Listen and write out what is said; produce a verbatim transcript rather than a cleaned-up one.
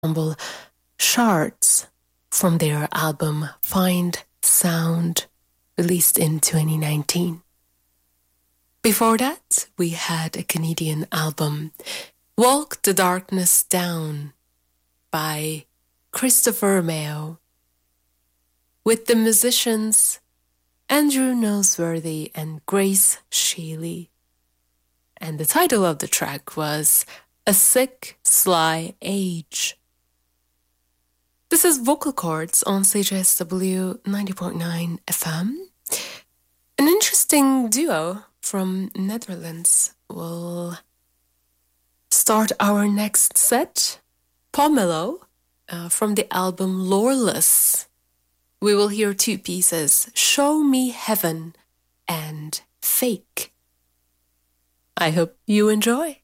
ensemble Shards from their album Find Sound, released in twenty nineteen. Before that, we had a Canadian album, Walk the Darkness Down, by Christopher Mayo, with the musicians Andrew Noseworthy and Grace Sheely. And the title of the track was A Sick, Sly Age. This is Vocal Chords on C J S W ninety point nine F M. An interesting duo from Netherlands will start our next set. Pomelo, uh, from the album Lawless. We will hear two pieces, Show Me Heaven and Fake. I hope you enjoy.